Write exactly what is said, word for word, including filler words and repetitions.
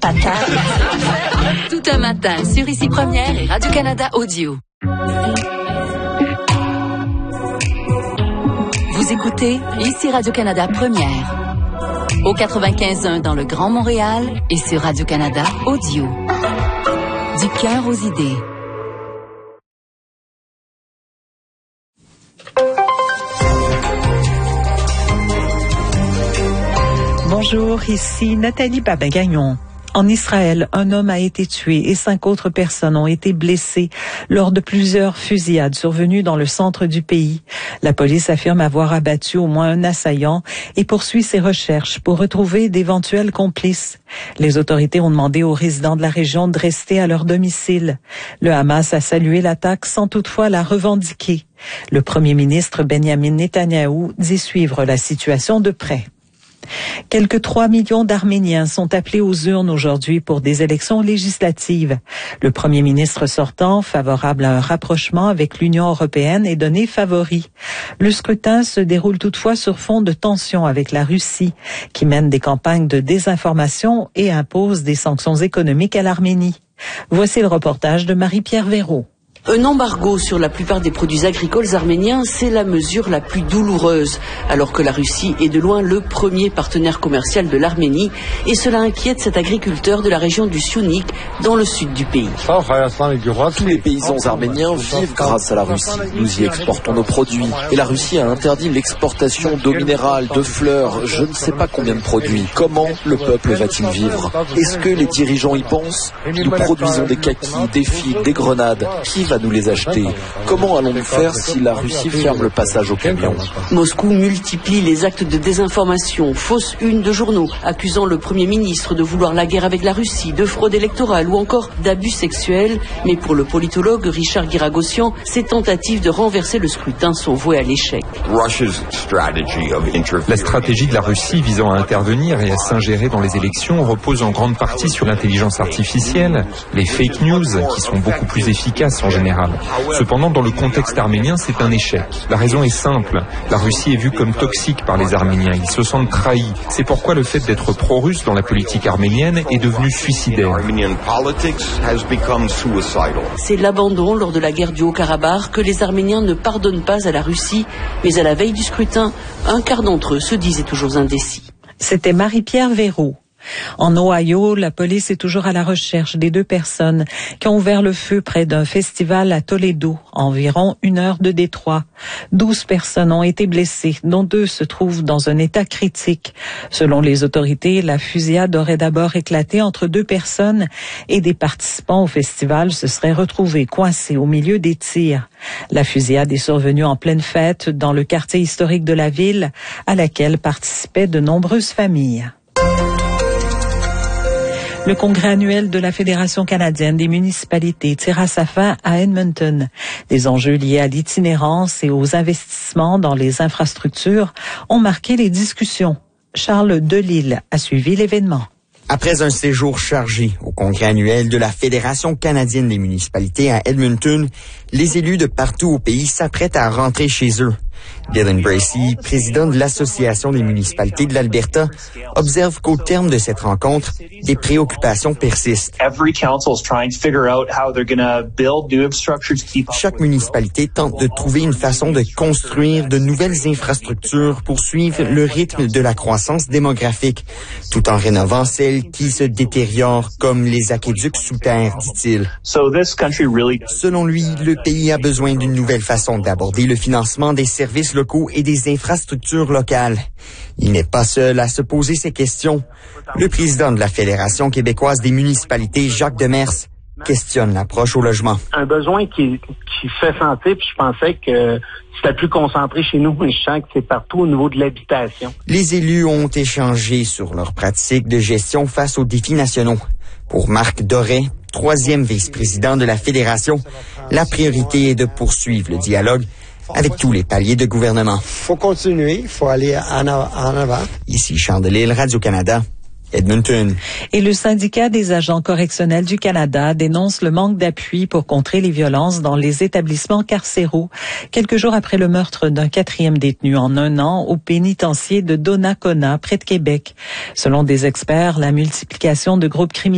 matin. Tout un matin sur Ici Première et Radio-Canada Audio. Vous écoutez Ici Radio-Canada Première. Au quatre-vingt-quinze point un dans le Grand Montréal et sur Radio-Canada Audio. Du cœur aux idées. Bonjour, ici Nathalie Babin-Gagnon. En Israël, un homme a été tué et cinq autres personnes ont été blessées lors de plusieurs fusillades survenues dans le centre du pays. La police affirme avoir abattu au moins un assaillant et poursuit ses recherches pour retrouver d'éventuels complices. Les autorités ont demandé aux résidents de la région de rester à leur domicile. Le Hamas a salué l'attaque sans toutefois la revendiquer. Le premier ministre Benjamin Netanyahou dit suivre la situation de près. Quelques trois millions d'Arméniens sont appelés aux urnes aujourd'hui pour des élections législatives. Le premier ministre sortant, favorable à un rapprochement avec l'Union européenne, est donné favori. Le scrutin se déroule toutefois sur fond de tensions avec la Russie, qui mène des campagnes de désinformation et impose des sanctions économiques à l'Arménie. Voici le reportage de Marie-Pierre Véraud. Un embargo sur la plupart des produits agricoles arméniens, c'est la mesure la plus douloureuse, alors que la Russie est de loin le premier partenaire commercial de l'Arménie, et cela inquiète cet agriculteur de la région du Syunik, dans le sud du pays. Tous les paysans arméniens vivent grâce à la Russie. Nous y exportons nos produits, et la Russie a interdit l'exportation d'eau minérale, de fleurs, je ne sais pas combien de produits. Comment le peuple va-t-il vivre? Est-ce que les dirigeants y pensent? Nous produisons des kakis, des figues, des grenades. Qui va nous les acheter? Comment allons-nous faire si la Russie ferme le passage aux camions? Moscou multiplie les actes de désinformation, fausse une de journaux, accusant le Premier ministre de vouloir la guerre avec la Russie, de fraude électorale ou encore d'abus sexuels. Mais pour le politologue Richard Guiragossian, ces tentatives de renverser le scrutin sont vouées à l'échec. La stratégie de la Russie visant à intervenir et à s'ingérer dans les élections repose en grande partie sur l'intelligence artificielle, les fake news, qui sont beaucoup plus efficaces en général. Cependant, dans le contexte arménien, c'est un échec. La raison est simple. La Russie est vue comme toxique par les Arméniens. Ils se sentent trahis. C'est pourquoi le fait d'être pro-russe dans la politique arménienne est devenu suicidaire. C'est l'abandon lors de la guerre du Haut-Karabakh que les Arméniens ne pardonnent pas à la Russie. Mais à la veille du scrutin, un quart d'entre eux se disaient toujours indécis. C'était Marie-Pierre Véraud. En Ohio, la police est toujours à la recherche des deux personnes qui ont ouvert le feu près d'un festival à Toledo, à environ une heure de Détroit. Douze personnes ont été blessées, dont deux se trouvent dans un état critique. Selon les autorités, la fusillade aurait d'abord éclaté entre deux personnes et des participants au festival se seraient retrouvés coincés au milieu des tirs. La fusillade est survenue en pleine fête dans le quartier historique de la ville, à laquelle participaient de nombreuses familles. Le congrès annuel de la Fédération canadienne des municipalités tire à sa fin à Edmonton. Des enjeux liés à l'itinérance et aux investissements dans les infrastructures ont marqué les discussions. Charles Delisle a suivi l'événement. Après un séjour chargé au congrès annuel de la Fédération canadienne des municipalités à Edmonton, les élus de partout au pays s'apprêtent à rentrer chez eux. Dylan Bracey, président de l'Association des municipalités de l'Alberta, observe qu'au terme de cette rencontre, des préoccupations persistent. Chaque municipalité tente de trouver une façon de construire de nouvelles infrastructures pour suivre le rythme de la croissance démographique, tout en rénovant celles qui se détériorent, comme les aqueducs sous terre, dit-il. Selon lui, le pays a besoin d'une nouvelle façon d'aborder le financement des services locaux et des infrastructures locales. Il n'est pas seul à se poser ces questions. Le président de la Fédération québécoise des municipalités, Jacques Demers, questionne l'approche au logement. Un besoin qui, qui se fait sentir, puis je pensais que c'était plus concentré chez nous, mais je sens que c'est partout au niveau de l'habitation. Les élus ont échangé sur leurs pratiques de gestion face aux défis nationaux. Pour Marc Doré, troisième vice-président de la Fédération, la priorité est de poursuivre le dialogue avec tous les paliers de gouvernement. Faut continuer, il faut aller en, en avant. Ici Charles Delisle, Radio-Canada, Edmonton. Et le syndicat des agents correctionnels du Canada dénonce le manque d'appui pour contrer les violences dans les établissements carcéraux, quelques jours après le meurtre d'un quatrième détenu en un an au pénitencier de Donnacona, près de Québec. Selon des experts, la multiplication de groupes criminels